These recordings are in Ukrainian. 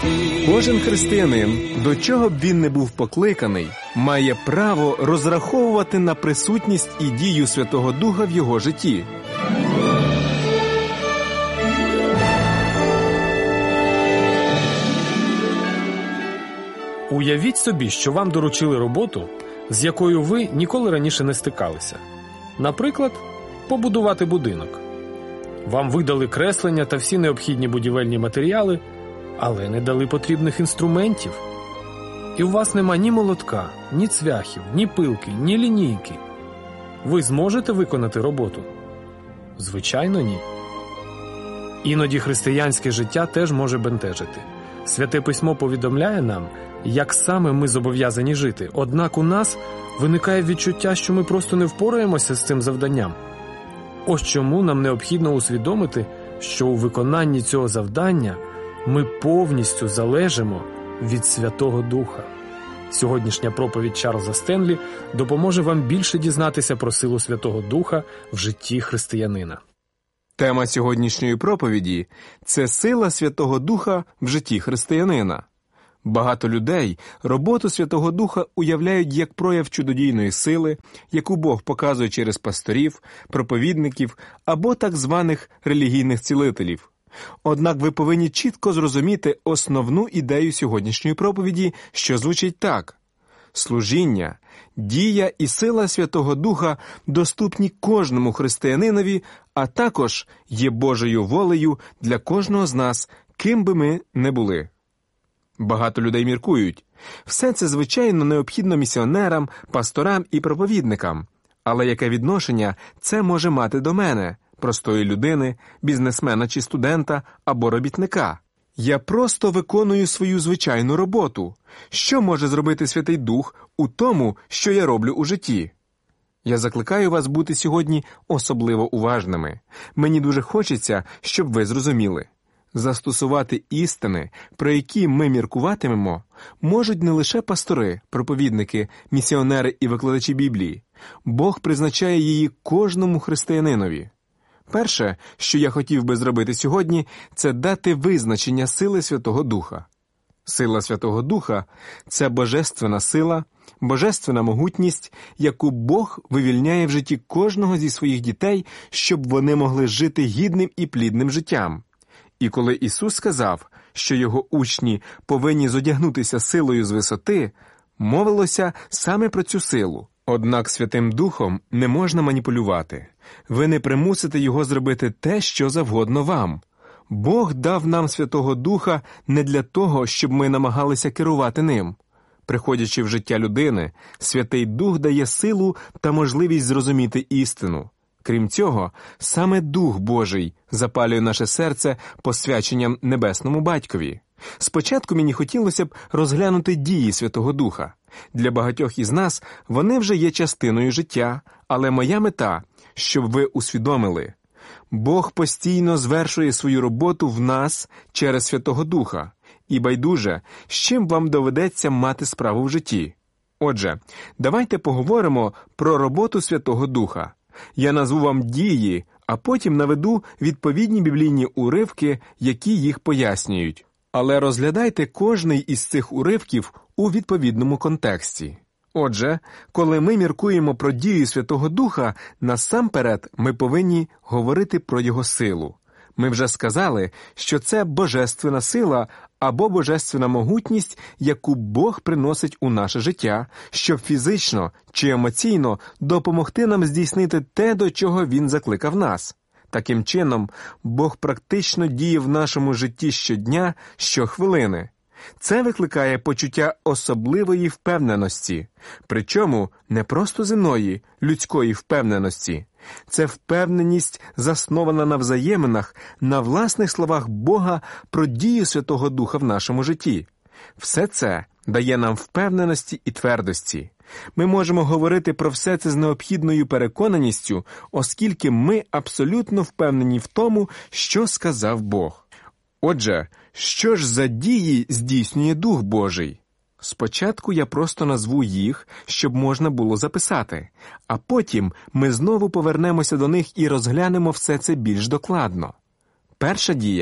Кожен християнин, до чого б він не був покликаний, має право розраховувати на присутність і дію Святого Духа в його житті. Уявіть собі, що вам доручили роботу, з якою ви ніколи раніше не стикалися. Наприклад, побудувати будинок. Вам видали креслення та всі необхідні будівельні матеріали, але не дали потрібних інструментів. І у вас нема ні молотка, ні цвяхів, ні пилки, ні лінійки. Ви зможете виконати роботу? Звичайно, ні. Іноді християнське життя теж може бентежити. Святе Письмо повідомляє нам, як саме ми зобов'язані жити, однак у нас виникає відчуття, що ми просто не впораємося з цим завданням. Ось чому нам необхідно усвідомити, що у виконанні цього завдання ми повністю залежимо від Святого Духа. Сьогоднішня проповідь Чарльза Стенлі допоможе вам більше дізнатися про силу Святого Духа в житті християнина. Тема сьогоднішньої проповіді – це сила Святого Духа в житті християнина. Багато людей роботу Святого Духа уявляють як прояв чудодійної сили, яку Бог показує через пасторів, проповідників або так званих релігійних цілителів. Однак ви повинні чітко зрозуміти основну ідею сьогоднішньої проповіді, що звучить так. Служіння, дія і сила Святого Духа доступні кожному християнинові, а також є Божою волею для кожного з нас, ким би ми не були. Багато людей міркують. Все це, звичайно, необхідно місіонерам, пасторам і проповідникам. Але яке відношення це може мати до мене, простої людини, бізнесмена чи студента або робітника? Я просто виконую свою звичайну роботу. Що може зробити Святий Дух у тому, що я роблю у житті? Я закликаю вас бути сьогодні особливо уважними. Мені дуже хочеться, щоб ви зрозуміли. Застосувати істини, про які ми міркуватимемо, можуть не лише пастори, проповідники, місіонери і викладачі Біблії. Бог призначає її кожному християнинові. Перше, що я хотів би зробити сьогодні, це дати визначення сили Святого Духа. Сила Святого Духа – це божественна сила, божественна могутність, яку Бог вивільняє в житті кожного зі своїх дітей, щоб вони могли жити гідним і плідним життям. І коли Ісус сказав, що Його учні повинні зодягнутися силою з висоти, мовилося саме про цю силу. Однак Святим Духом не можна маніпулювати. Ви не примусите Його зробити те, що завгодно вам. Бог дав нам Святого Духа не для того, щоб ми намагалися керувати ним. Приходячи в життя людини, Святий Дух дає силу та можливість зрозуміти істину. Крім цього, саме Дух Божий запалює наше серце посвяченням Небесному Батькові. Спочатку мені хотілося б розглянути дії Святого Духа. Для багатьох із нас вони вже є частиною життя, але моя мета, щоб ви усвідомили. Бог постійно звершує свою роботу в нас через Святого Духа. І байдуже, з чим вам доведеться мати справу в житті. Отже, давайте поговоримо про роботу Святого Духа. Я назву вам дії, а потім наведу відповідні біблійні уривки, які їх пояснюють. Але розглядайте кожний із цих уривків у відповідному контексті. Отже, коли ми міркуємо про дію Святого Духа, насамперед ми повинні говорити про Його силу. Ми вже сказали, що це божественна сила або божественна могутність, яку Бог приносить у наше життя, щоб фізично чи емоційно допомогти нам здійснити те, до чого Він закликав нас. Таким чином, Бог практично діє в нашому житті щодня, щохвилини. Це викликає почуття особливої впевненості, причому не просто земної, людської впевненості. Це впевненість, заснована на взаєминах, на власних словах Бога про дію Святого Духа в нашому житті. Все це дає нам впевненості і твердості. Ми можемо говорити про все це з необхідною переконаністю, оскільки ми абсолютно впевнені в тому, що сказав Бог. Отже, що ж за дії здійснює Дух Божий? Спочатку я просто назву їх, щоб можна було записати, а потім ми знову повернемося до них і розглянемо все це більш докладно. Перша дія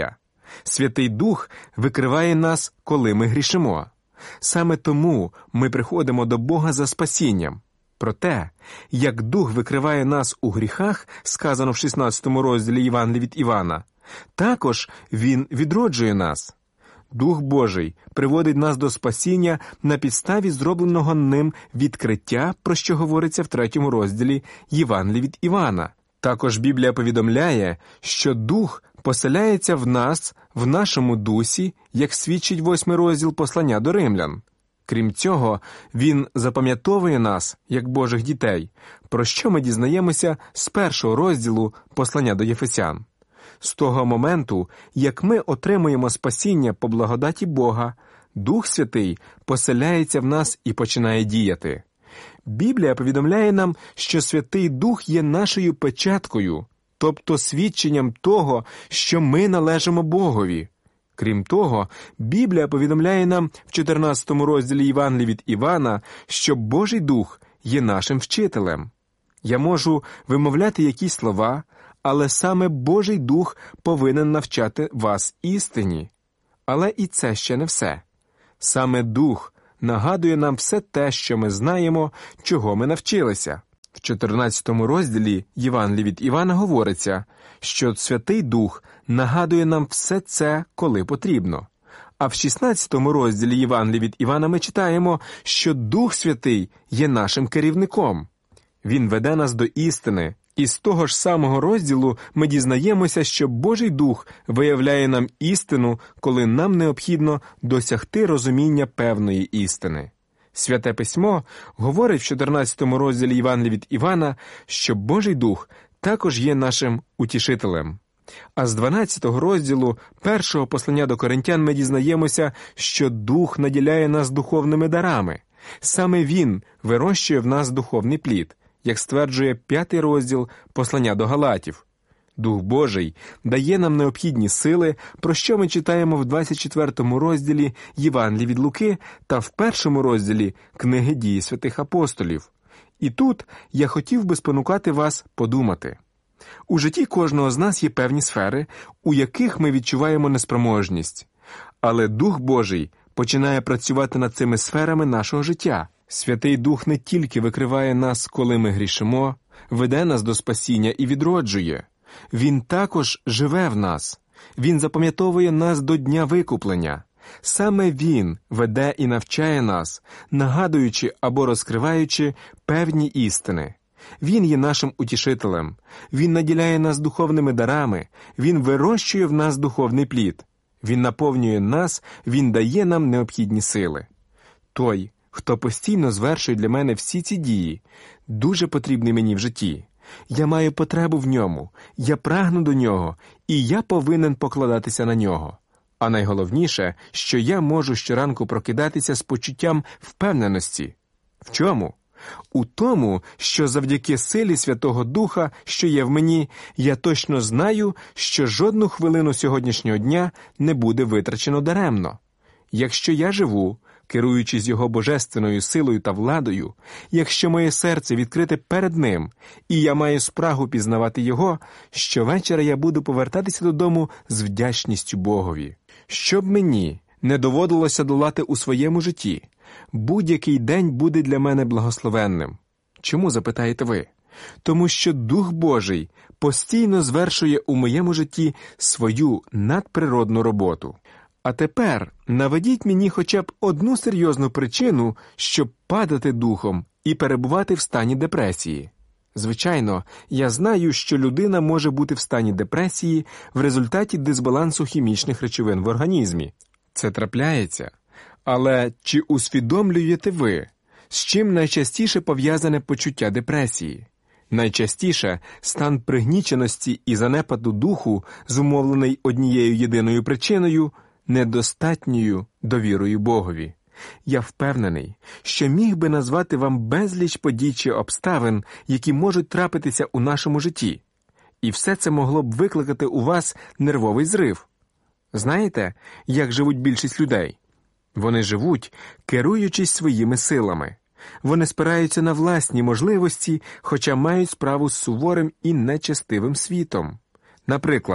Святий Дух викриває нас, коли ми грішимо. Саме тому ми приходимо до Бога за спасінням. Проте, як Дух викриває нас у гріхах, сказано в 16 розділі Євангелія від Івана, також Він відроджує нас. Дух Божий приводить нас до спасіння на підставі зробленого ним відкриття, про що говориться в 3 розділі Євангелія від Івана. Також Біблія повідомляє, що Дух поселяється в нас, в нашому дусі, як свідчить 8 розділ послання до римлян. Крім цього, Він запам'ятовує нас, як Божих дітей, про що ми дізнаємося з 1 розділу послання до Єфесян. З того моменту, як ми отримуємо спасіння по благодаті Бога, Дух Святий поселяється в нас і починає діяти. Біблія повідомляє нам, що Святий Дух є нашою печаткою, тобто свідченням того, що ми належимо Богові. Крім того, Біблія повідомляє нам в 14 розділі Євангелія від Івана, що Божий Дух є нашим вчителем. Я можу вимовляти якісь слова, але саме Божий Дух повинен навчати вас істині. Але і це ще не все. Саме Дух нагадує нам все те, що ми знаємо, чого ми навчилися. В 14 розділі Євангелія від Івана говориться, що Святий Дух нагадує нам все це, коли потрібно. А в 16 розділі Євангелія від Івана ми читаємо, що Дух Святий є нашим керівником. Він веде нас до істини. І з того ж самого розділу ми дізнаємося, що Божий Дух виявляє нам істину, коли нам необхідно досягти розуміння певної істини. Святе Письмо говорить в 14 розділі Євангелія від Івана, що Божий Дух також є нашим утішителем. А з 12 розділу першого послання до Коринтян ми дізнаємося, що Дух наділяє нас духовними дарами. Саме Він вирощує в нас духовний плід, як стверджує 5 розділ послання до Галатів. Дух Божий дає нам необхідні сили, про що ми читаємо в 24 розділі Євангелія від Луки та в 1 розділі Книги Дії святих апостолів. І тут я хотів би спонукати вас подумати. У житті кожного з нас є певні сфери, у яких ми відчуваємо неспроможність. Але Дух Божий починає працювати над цими сферами нашого життя. Святий Дух не тільки викриває нас, коли ми грішимо, веде нас до спасіння і відроджує. Він також живе в нас. Він запам'ятовує нас до дня викуплення. Саме Він веде і навчає нас, нагадуючи або розкриваючи певні істини. Він є нашим утішителем. Він наділяє нас духовними дарами. Він вирощує в нас духовний плід. Він наповнює нас, Він дає нам необхідні сили. Той, хто постійно звершує для мене всі ці дії, дуже потрібний мені в житті. Я маю потребу в ньому, я прагну до нього, і я повинен покладатися на нього. А найголовніше, що я можу щоранку прокидатися з почуттям впевненості. В чому? У тому, що завдяки силі Святого Духа, що є в мені, я точно знаю, що жодну хвилину сьогоднішнього дня не буде витрачено даремно. Якщо я живу, керуючись Його божественною силою та владою, якщо моє серце відкрите перед Ним, і я маю спрагу пізнавати Його, щовечора я буду повертатися додому з вдячністю Богові. Щоб мені не доводилося долати у своєму житті, будь-який день буде для мене благословенним. Чому, запитаєте ви? Тому що Дух Божий постійно звершує у моєму житті свою надприродну роботу. А тепер наведіть мені хоча б одну серйозну причину, щоб падати духом і перебувати в стані депресії. Звичайно, я знаю, що людина може бути в стані депресії в результаті дисбалансу хімічних речовин в організмі. Це трапляється. Але чи усвідомлюєте ви, з чим найчастіше пов'язане почуття депресії? Найчастіше стан пригніченості і занепаду духу, зумовлений однією єдиною причиною – недостатньою довірою Богові. Я впевнений, що міг би назвати вам безліч подій чи обставин, які можуть трапитися у нашому житті. І все це могло б викликати у вас нервовий зрив. Знаєте, як живуть більшість людей? Вони живуть, керуючись своїми силами. Вони спираються на власні можливості, хоча мають справу з суворим і нечестивим світом. Наприклад,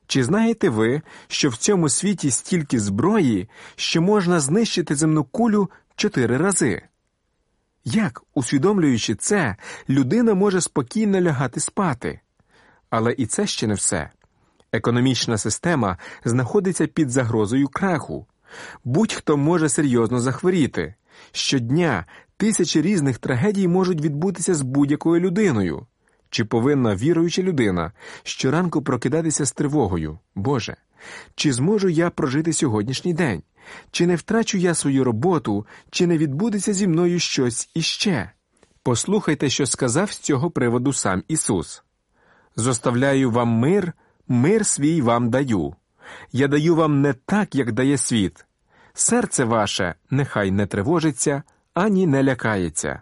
Чи знаєте ви, що в цьому світі стільки зброї, що можна знищити земну кулю 4 рази? Як, усвідомлюючи це, людина може спокійно лягати спати? Але і це ще не все. Економічна система знаходиться під загрозою краху. Будь-хто може серйозно захворіти. Щодня тисячі різних трагедій можуть відбутися з будь-якою людиною. Чи повинна віруюча людина щоранку прокидатися з тривогою? Боже, чи зможу я прожити сьогоднішній день? Чи не втрачу я свою роботу? Чи не відбудеться зі мною щось іще? Послухайте, що сказав з цього приводу сам Ісус. «Зоставляю вам мир, мир свій вам даю. Я даю вам не так, як дає світ. Серце ваше нехай не тривожиться, ані не лякається».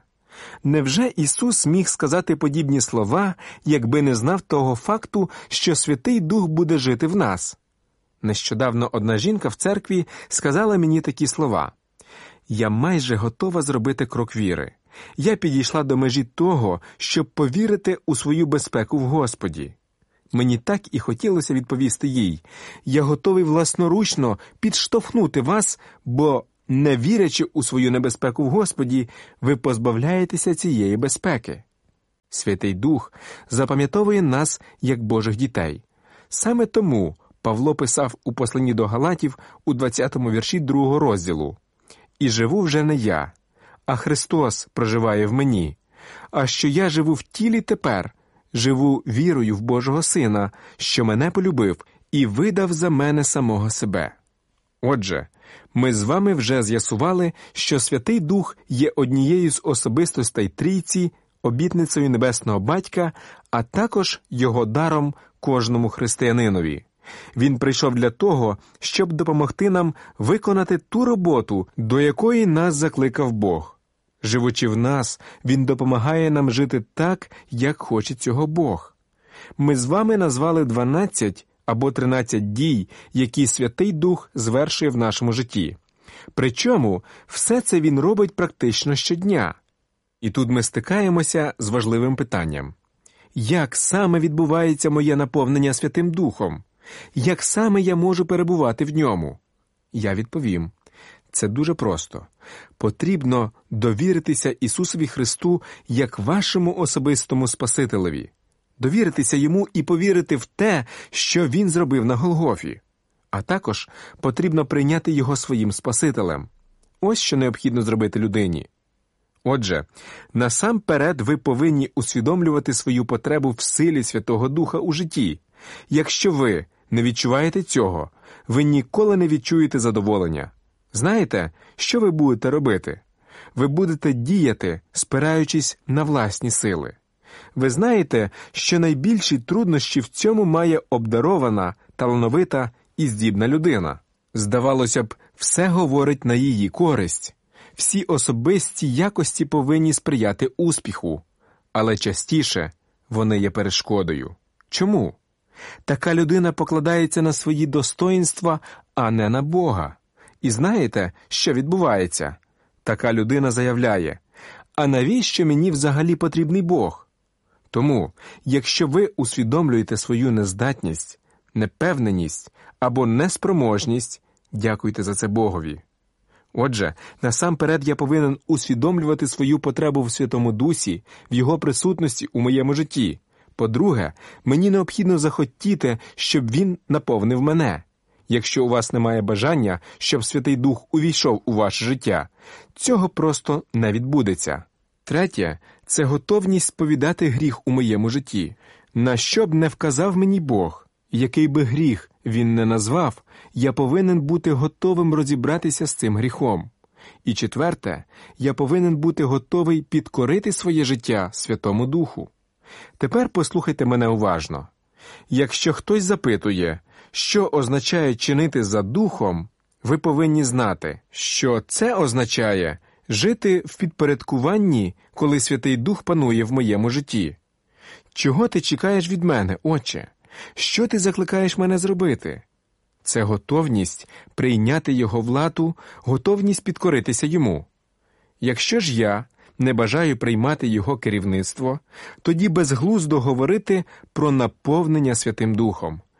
Невже Ісус міг сказати подібні слова, якби не знав того факту, що Святий Дух буде жити в нас? Нещодавно одна жінка в церкві сказала мені такі слова. «Я майже готова зробити крок віри. Я підійшла до межі того, щоб повірити у свою безпеку в Господі». Мені так і хотілося відповісти їй. «Я готовий власноручно підштовхнути вас, бо, не вірячи у свою небезпеку в Господі, ви позбавляєтеся цієї безпеки». Святий Дух запам'ятовує нас як Божих дітей. Саме тому Павло писав у посланні до Галатів у 20-му вірші 2-го розділу: «І живу вже не я, а Христос проживає в мені. А що я живу в тілі тепер, живу вірою в Божого Сина, що мене полюбив і видав за мене самого себе». Отже, ми з вами вже з'ясували, що Святий Дух є однією з особистостей Трійці, обітницею Небесного Батька, а також його даром кожному християнинові. Він прийшов для того, щоб допомогти нам виконати ту роботу, до якої нас закликав Бог. Живучи в нас, Він допомагає нам жити так, як хоче цього Бог. Ми з вами назвали 12 або 13 дій, які Святий Дух звершує в нашому житті. Причому все це Він робить практично щодня. І тут ми стикаємося з важливим питанням. Як саме відбувається моє наповнення Святим Духом? Як саме я можу перебувати в ньому? Я відповім. Це дуже просто. Потрібно довіритися Ісусові Христу як вашому особистому Спасителеві. Довіритися Йому і повірити в те, що Він зробив на Голгофі. А також потрібно прийняти Його своїм Спасителем. Ось що необхідно зробити людині. Отже, насамперед ви повинні усвідомлювати свою потребу в силі Святого Духа у житті. Якщо ви не відчуваєте цього, ви ніколи не відчуєте задоволення. Знаєте, що ви будете робити? Ви будете діяти, спираючись на власні сили. Ви знаєте, що найбільші труднощі в цьому має обдарована, талановита і здібна людина. Здавалося б, все говорить на її користь. Всі особисті якості повинні сприяти успіху, але частіше вони є перешкодою. Чому? Така людина покладається на свої достоїнства, а не на Бога. І знаєте, що відбувається? Така людина заявляє: «А навіщо мені взагалі потрібний Бог?» Тому, якщо ви усвідомлюєте свою нездатність, непевненість або неспроможність, дякуйте за це Богові. Отже, насамперед я повинен усвідомлювати свою потребу в Святому Дусі, в Його присутності у моєму житті. По-друге, мені необхідно захотіти, щоб Він наповнив мене. Якщо у вас немає бажання, щоб Святий Дух увійшов у ваше життя, цього просто не відбудеться. Третє – це готовність сповідати гріх у моєму житті. На що б не вказав мені Бог, який би гріх Він не назвав, я повинен бути готовим розібратися з цим гріхом. І четверте – я повинен бути готовий підкорити своє життя Святому Духу. Тепер послухайте мене уважно. Якщо хтось запитує, що означає чинити за Духом, ви повинні знати, що це означає жити в підпорядкуванні, коли Святий Дух панує в моєму житті. Чого ти чекаєш від мене, Отче? Що ти закликаєш мене зробити? Це готовність прийняти Його владу, готовність підкоритися Йому. Якщо ж я не бажаю приймати Його керівництво, тоді безглуздо говорити про наповнення Святим Духом.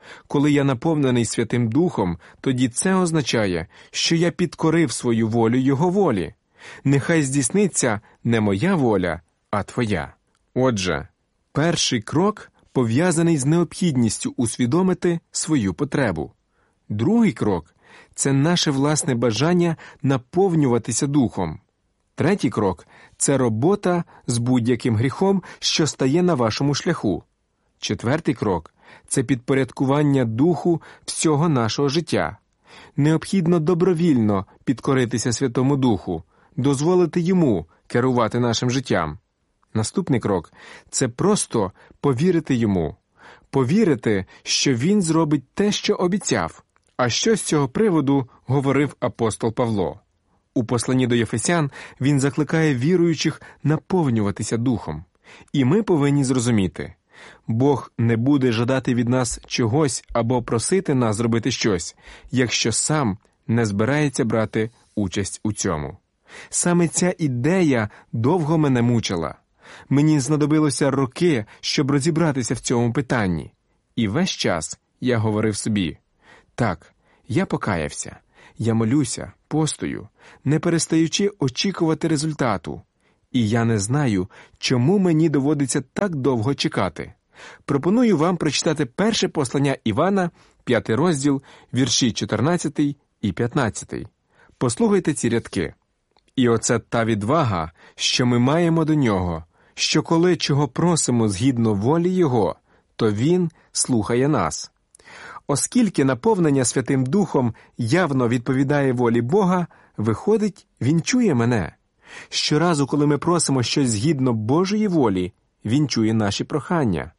Коли я наповнений Святим Духом, тоді це означає, що я підкорив свою волю Його волі. Нехай здійсниться не моя воля, а Твоя. Отже, перший крок пов'язаний з необхідністю усвідомити свою потребу. Другий крок – це наше власне бажання наповнюватися Духом. Третій крок – це робота з будь-яким гріхом, що стає на вашому шляху. Четвертий крок – це підпорядкування Духу всього нашого життя. Необхідно добровільно підкоритися Святому Духу, дозволити Йому керувати нашим життям. Наступний крок – це просто повірити Йому. Повірити, що Він зробить те, що обіцяв. А що з цього приводу говорив апостол Павло? У посланні до Єфесян він закликає віруючих наповнюватися Духом. І ми повинні зрозуміти, Бог не буде жадати від нас чогось або просити нас зробити щось, якщо сам не збирається брати участь у цьому. Саме ця ідея довго мене мучила. Мені знадобилося роки, щоб розібратися в цьому питанні. І весь час я говорив собі: так, я покаявся, я молюся, постую, не перестаючи очікувати результату. І я не знаю, чому мені доводиться так довго чекати. Пропоную вам прочитати перше послання Івана, 5 розділ, вірші 14 і 15. Послухайте ці рядки. «І оце та відвага, що ми маємо до Нього, що коли чого просимо згідно волі Його, то Він слухає нас. Оскільки наповнення Святим Духом явно відповідає волі Бога, виходить, Він чує мене. Щоразу, коли ми просимо щось згідно Божої волі, Він чує наші прохання.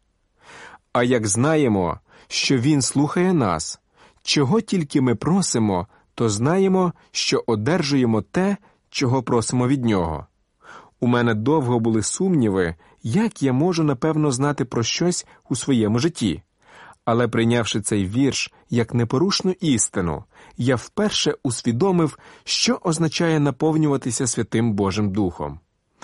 А як знаємо, що Він слухає нас, чого тільки ми просимо, то знаємо, що одержуємо те, чого просимо від Нього. У мене довго були сумніви, як я можу, напевно, знати про щось у своєму житті. Але прийнявши цей вірш як непорушну істину, я вперше усвідомив, що означає наповнюватися Святим Божим Духом.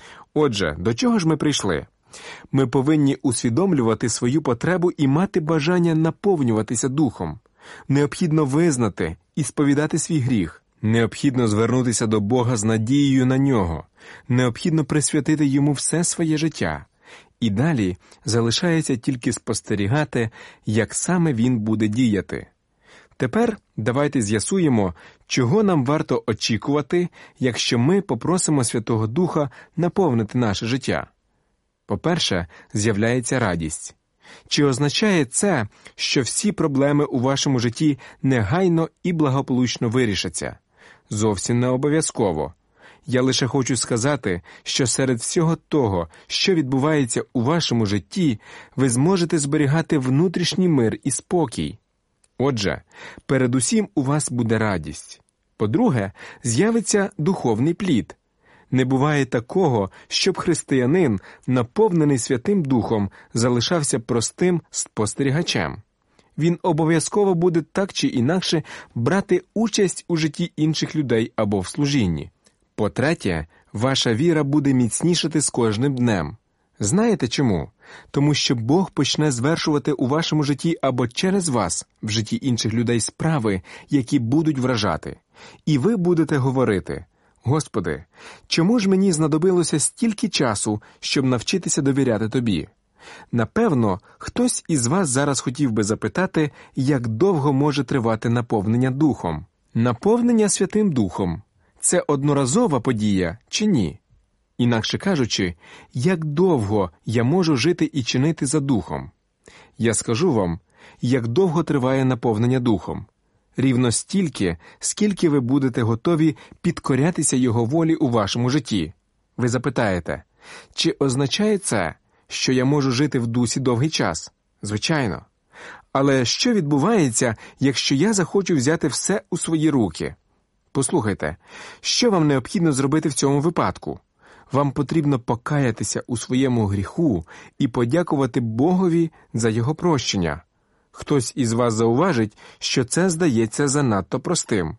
Отже, до чого ж ми прийшли? Ми повинні усвідомлювати свою потребу і мати бажання наповнюватися Духом. Необхідно визнати і сповідати свій гріх. Необхідно звернутися до Бога з надією на Нього. Необхідно присвятити Йому все своє життя. І далі залишається тільки спостерігати, як саме Він буде діяти. Тепер давайте з'ясуємо, чого нам варто очікувати, якщо ми попросимо Святого Духа наповнити наше життя. По-перше, з'являється радість. Чи означає це, що всі проблеми у вашому житті негайно і благополучно вирішаться? Зовсім не обов'язково. Я лише хочу сказати, що серед всього того, що відбувається у вашому житті, ви зможете зберігати внутрішній мир і спокій. Отже, передусім у вас буде радість. По-друге, з'явиться духовний плід. Не буває такого, щоб християнин, наповнений Святим Духом, залишався простим спостерігачем. Він обов'язково буде так чи інакше брати участь у житті інших людей або в служінні. По-третє, ваша віра буде міцнішати з кожним днем. Знаєте чому? Тому що Бог почне звершувати у вашому житті або через вас в житті інших людей справи, які будуть вражати. І ви будете говорити: «Господи, чому ж мені знадобилося стільки часу, щоб навчитися довіряти Тобі?» Напевно, хтось із вас зараз хотів би запитати, як довго може тривати наповнення Духом. Наповнення Святим Духом – це одноразова подія чи ні? Інакше кажучи, як довго я можу жити і чинити за Духом? Я скажу вам, як довго триває наповнення Духом. Рівно стільки, скільки ви будете готові підкорятися Його волі у вашому житті. Ви запитаєте, чи означає це, що я можу жити в Дусі довгий час? Звичайно. Але що відбувається, якщо я захочу взяти все у свої руки? Послухайте, що вам необхідно зробити в цьому випадку? Вам потрібно покаятися у своєму гріху і подякувати Богові за Його прощення. Хтось із вас зауважить, що це здається занадто простим.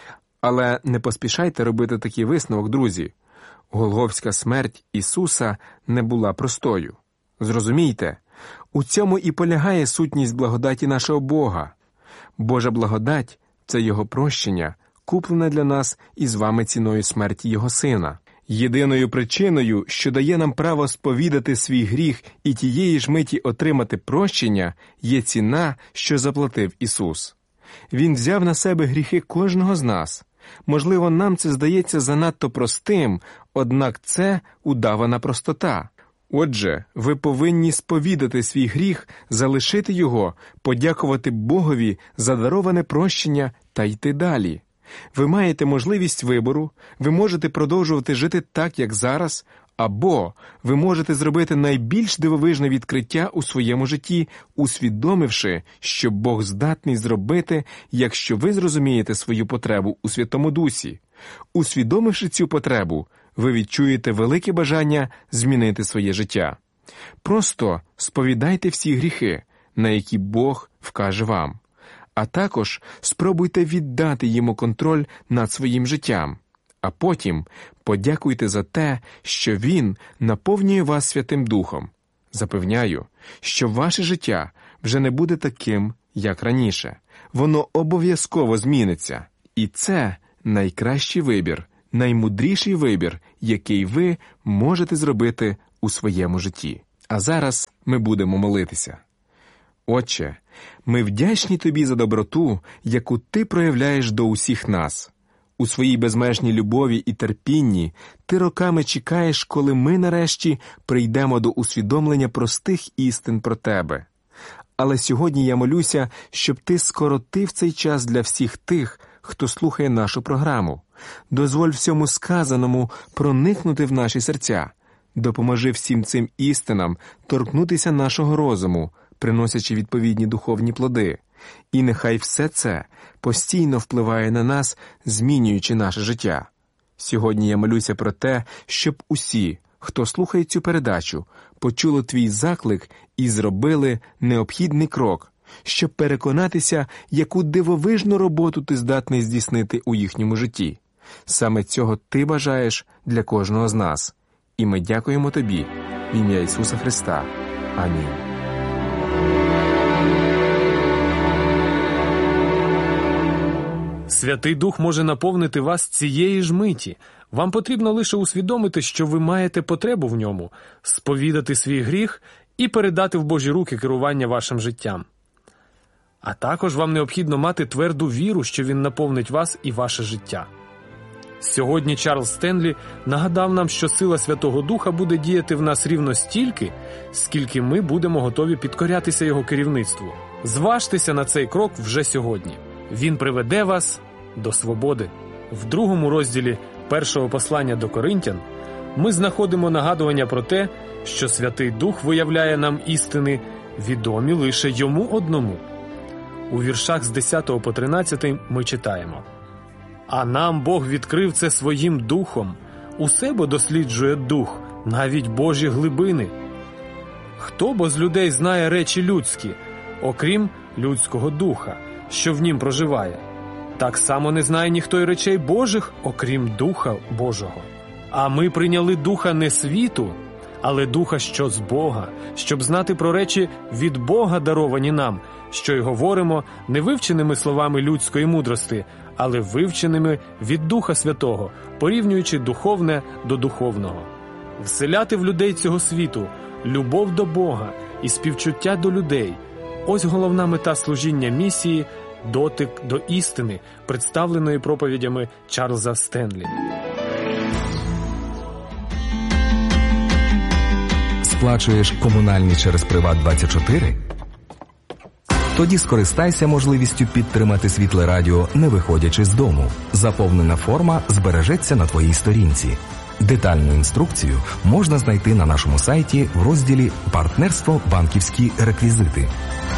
Але не поспішайте робити такий висновок, друзі. Голгофська смерть Ісуса не була простою. Зрозумійте, У цьому і полягає сутність благодаті нашого Бога. Божа благодать – це Його прощення, куплене для нас із вами ціною смерті Його Сина. Єдиною причиною, що дає нам право сповідати свій гріх і тієї ж миті отримати прощення, є ціна, що заплатив Ісус. Він взяв на себе гріхи кожного з нас. Можливо, нам це здається занадто простим, однак це удавана простота. Отже, ви повинні сповідати свій гріх, залишити його, подякувати Богові за дароване прощення та йти далі. Ви маєте можливість вибору, ви можете продовжувати жити так, як зараз, або ви можете зробити найбільш дивовижне відкриття у своєму житті, усвідомивши, що Бог здатний зробити, якщо ви зрозумієте свою потребу у Святому Дусі. Усвідомивши цю потребу, ви відчуєте велике бажання змінити своє життя. Просто сповідайте всі гріхи, на які Бог вкаже вам. А також спробуйте віддати йому контроль над своїм життям. А потім подякуйте за те, що він наповнює вас Святим Духом. Запевняю, що ваше життя вже не буде таким, як раніше. Воно обов'язково зміниться. І це найкращий вибір, наймудріший вибір, який ви можете зробити у своєму житті. А зараз ми будемо молитися. Отче, ми вдячні Тобі за доброту, яку Ти проявляєш до усіх нас. У своїй безмежній любові і терпінні Ти роками чекаєш, коли ми нарешті прийдемо до усвідомлення простих істин про Тебе. Але сьогодні я молюся, щоб Ти скоротив цей час для всіх тих, хто слухає нашу програму. Дозволь всьому сказаному проникнути в наші серця. Допоможи всім цим істинам торкнутися нашого розуму, приносячи відповідні духовні плоди. І нехай все це постійно впливає на нас, змінюючи наше життя. Сьогодні я молюся про те, щоб усі, хто слухає цю передачу, почули Твій заклик і зробили необхідний крок, щоб переконатися, яку дивовижну роботу Ти здатний здійснити у їхньому житті. Саме цього Ти бажаєш для кожного з нас. І ми дякуємо Тобі в ім'я Ісуса Христа. Амінь. Святий Дух може наповнити вас цієї ж миті. Вам потрібно лише усвідомити, що ви маєте потребу в ньому, сповідати свій гріх і передати в Божі руки керування вашим життям. А також вам необхідно мати тверду віру, що він наповнить вас і ваше життя. Сьогодні Чарльз Стенлі нагадав нам, що сила Святого Духа буде діяти в нас рівно стільки, скільки ми будемо готові підкорятися його керівництву. Зважтеся на цей крок вже сьогодні. Він приведе вас до свободи. В 2 розділі 1 послання до Коринтян ми знаходимо нагадування про те, що Святий Дух виявляє нам істини, відомі лише йому одному. У віршах з 10 по 13 ми читаємо: «А нам Бог відкрив це своїм Духом, усе бо досліджує Дух, навіть Божі глибини. Хто бо з людей знає речі людські, окрім людського духа, що в нім проживає? Так само не знає ніхто й речей Божих, окрім Духа Божого. А ми прийняли Духа не світу, але Духа, що з Бога, щоб знати про речі від Бога даровані нам, що й говоримо не вивченими словами людської мудрости, але вивченими від Духа Святого, порівнюючи духовне до духовного. Вселяти в людей цього світу любов до Бога і співчуття до людей – ось головна мета служіння місії «Дотик до істини», представленої проповідями Чарльза Стенлі. Сплачуєш комунальні через Приват24? Тоді скористайся можливістю підтримати Світле Радіо, не виходячи з дому. Заповнена форма збережеться на твоїй сторінці. Детальну інструкцію можна знайти на нашому сайті в розділі «Партнерство. Банківські реквізити».